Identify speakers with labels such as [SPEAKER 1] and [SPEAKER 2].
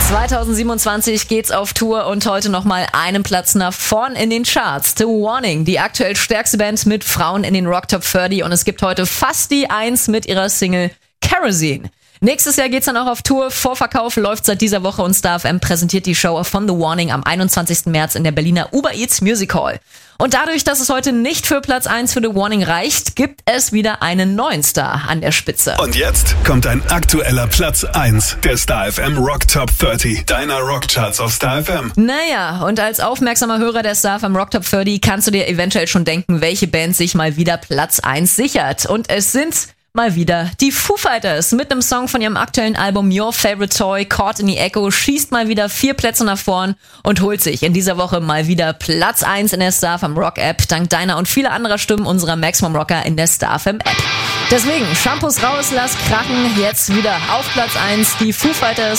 [SPEAKER 1] 2027 geht's auf Tour und heute nochmal einen Platz nach vorn in den Charts. The Warning, die aktuell stärkste Band mit Frauen in den Rock Top 30 und es gibt heute fast die 1 mit ihrer Single Kerosene. Nächstes Jahr geht's dann auch auf Tour. Vorverkauf läuft seit dieser Woche und Star FM präsentiert die Show von The Warning am 21. März in der Berliner Uber Eats Music Hall. Und dadurch, dass es heute nicht für Platz 1 für The Warning reicht, gibt es wieder einen neuen Star an der Spitze.
[SPEAKER 2] Und jetzt kommt ein aktueller Platz 1 der Star FM Rock Top 30, deiner Rockcharts auf Star FM.
[SPEAKER 1] Naja, und als aufmerksamer Hörer der Star FM Rock Top 30 kannst du dir eventuell schon denken, welche Band sich mal wieder Platz 1 sichert. Und es sind mal wieder die Foo Fighters mit einem Song von ihrem aktuellen Album Your Favorite Toy, Caught in the Echo, schießt mal wieder 4 Plätze nach vorn und holt sich in dieser Woche mal wieder Platz 1 in der Star FM Rock App, dank deiner und vieler anderer Stimmen unserer Maximum Rocker in der Star FM App. Deswegen, Shampoos raus, lass krachen, jetzt wieder auf Platz 1, die Foo Fighters